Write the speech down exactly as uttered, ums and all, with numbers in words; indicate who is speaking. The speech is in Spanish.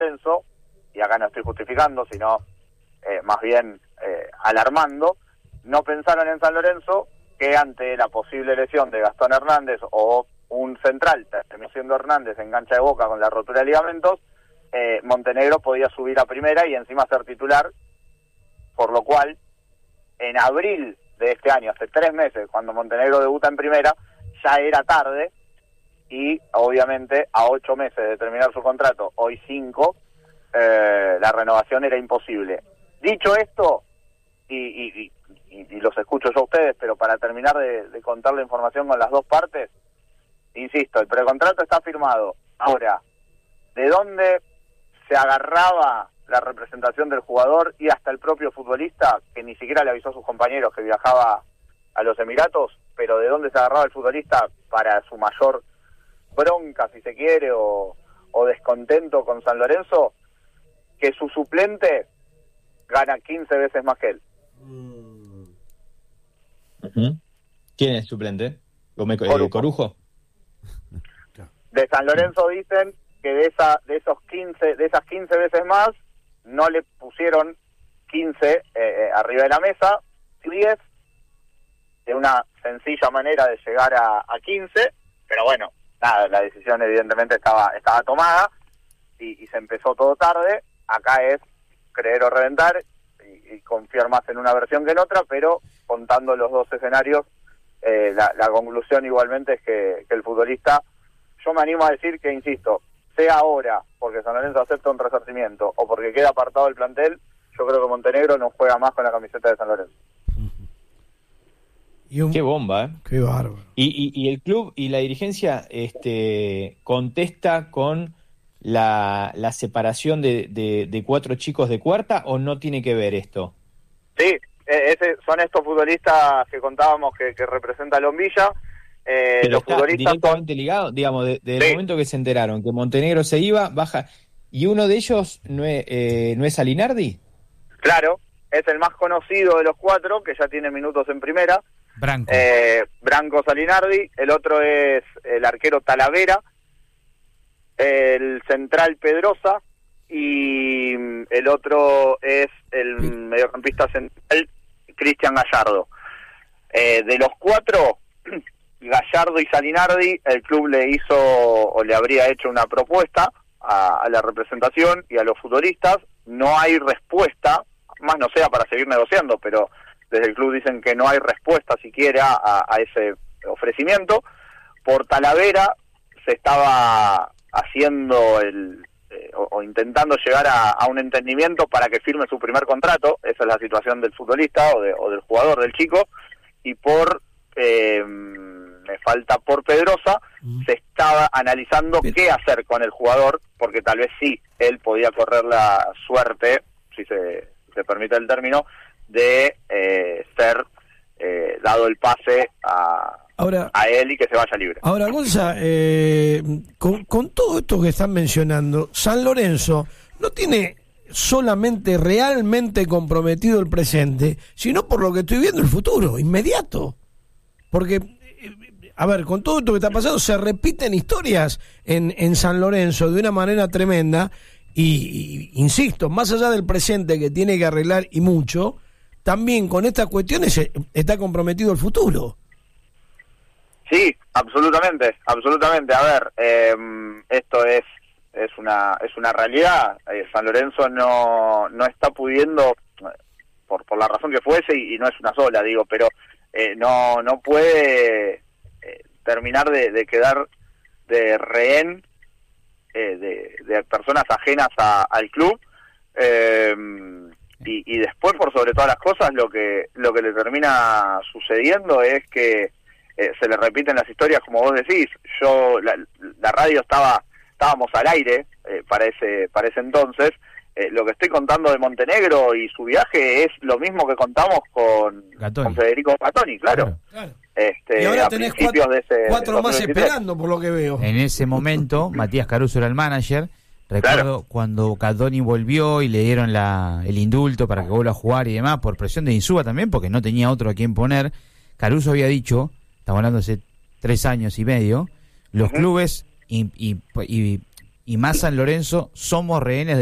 Speaker 1: Lorenzo, y acá no estoy justificando, sino eh, más bien eh, alarmando, no pensaron en San Lorenzo que ante la posible lesión de Gastón Hernández o un central, terminó siendo Hernández, engancha de Boca con la rotura de ligamentos, eh, Montenegro podía subir a primera y encima ser titular, por lo cual en abril de este año, hace tres meses, cuando Montenegro debuta en primera, ya era tarde y obviamente a ocho meses de terminar su contrato, hoy cinco, eh, la renovación era imposible. Dicho esto, y, y, y, y los escucho yo a ustedes, pero para terminar de, de contar la información con las dos partes, insisto, el precontrato está firmado. Ahora, ¿de dónde se agarraba la representación del jugador y hasta el propio futbolista, que ni siquiera le avisó a sus compañeros que viajaba a los Emiratos, pero de dónde se agarraba el futbolista para su mayor bronca, si se quiere, o, o descontento con San Lorenzo? Que su suplente gana quince veces más que él.
Speaker 2: Uh-huh. ¿Quién es suplente?
Speaker 1: Corujo.
Speaker 2: ¿Corujo?
Speaker 1: De San Lorenzo dicen que de esa de esos quince de esas quince veces más no le pusieron quince eh, arriba de la mesa, diez, de una sencilla manera de llegar a, a quince, pero bueno, nada, la decisión evidentemente estaba estaba tomada y, y se empezó todo tarde. Acá es creer o reventar y, y confiar más en una versión que en otra, pero contando los dos escenarios, eh, la, la conclusión igualmente es que, que el futbolista, yo me animo a decir que, insisto, sea ahora porque San Lorenzo acepta un resarcimiento o porque queda apartado del plantel, yo creo que Montenegro no juega más con la camiseta de San Lorenzo.
Speaker 2: Y un... Qué bomba, ¿eh?
Speaker 3: Qué bárbaro.
Speaker 2: Y, y, y el club y la dirigencia este, contesta con la, la separación de, de, de cuatro chicos de cuarta, ¿o no tiene que ver esto?
Speaker 1: Sí, ese, son estos futbolistas que contábamos que, que representa Lombilla. Eh,
Speaker 2: Pero
Speaker 1: los
Speaker 2: está
Speaker 1: futbolistas
Speaker 2: directamente
Speaker 1: son...
Speaker 2: ligado, digamos, desde de, de
Speaker 1: sí.
Speaker 2: el momento que se enteraron que Montenegro se iba, baja, y uno de ellos no es, eh, ¿no es Alinardi?
Speaker 1: Claro, es el más conocido de los cuatro, que ya tiene minutos en primera.
Speaker 4: Branco.
Speaker 1: Eh, Branco Salinardi, el otro es el arquero Talavera, el central Pedrosa, y el otro es el mediocampista central Cristian Gallardo. Eh, de los cuatro, Gallardo y Salinardi, el club le hizo o le habría hecho una propuesta a, a la representación y a los futbolistas. No hay respuesta, más no sea para seguir negociando, pero desde el club dicen que no hay respuesta siquiera a, a ese ofrecimiento. Por Talavera se estaba haciendo el eh, o, o intentando llegar a, a un entendimiento para que firme su primer contrato. Esa es la situación del futbolista o, de, o del jugador, del chico. Y por eh, me falta por Pedrosa, mm. se estaba analizando Pero... qué hacer con el jugador, porque tal vez sí, él podía correr la suerte, si se, se permite el término, de eh, ser eh, dado el pase a, ahora, a él y que se vaya libre.
Speaker 3: Ahora, Gonza, eh, con, con todo esto que están mencionando, San Lorenzo no tiene solamente realmente comprometido el presente, sino por lo que estoy viendo el futuro, inmediato. Porque, a ver, con todo esto que está pasando, se repiten historias en, en San Lorenzo de una manera tremenda y, y, insisto, más allá del presente que tiene que arreglar y mucho, también con estas cuestiones está comprometido el futuro.
Speaker 1: Sí, absolutamente, absolutamente. A ver, eh, esto es es una es una realidad. Eh, San Lorenzo no no está pudiendo, por por la razón que fuese, y, y no es una sola, digo, pero eh, no no puede eh, terminar de, de quedar de rehén eh, de, de personas ajenas a, al club. Eh, Y, y después, por sobre todas las cosas, lo que lo que le termina sucediendo es que eh, se le repiten las historias, como vos decís. Yo la, la radio estaba estábamos al aire eh, para ese para ese entonces. Eh, lo que estoy contando de Montenegro y su viaje es lo mismo que contamos con, con Federico Gattoni, claro. claro. Este,
Speaker 3: y ahora tenés cuatro, de ese, cuatro más esperando, por lo que veo.
Speaker 4: En ese momento, Matías Caruso era el manager. Recuerdo claro. cuando Gattoni volvió y le dieron la, el indulto para que vuelva a jugar y demás, por presión de Insúa también, porque no tenía otro a quien poner. Caruso había dicho, estamos hablando hace tres años y medio, los uh-huh. clubes y, y, y y más San Lorenzo somos rehenes